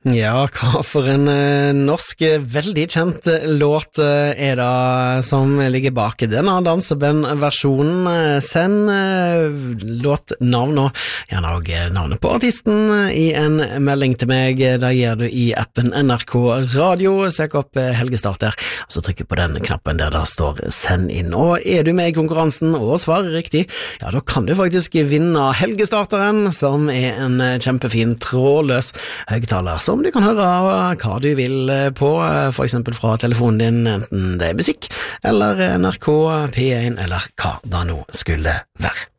Ja, hva for en norsk, veldig kjent låt er det som ligger bak denne dansebandversjonen. Send låtnavn og gjerne også navnet på artisten i en melding til meg. Da gir du i appen NRK Radio. Søk opp Helgestarter, og så trykker på den knappen der det står send inn. Og er du med i konkurransen og svarer riktig, ja, da kan du faktisk vinne Helgestarteren, som er en kjempefin trådløs høyttaler som du kan høre hva du vil på, for eksempel fra telefonen din, enten det er musikk eller NRK P1 eller hva det nå skulle være.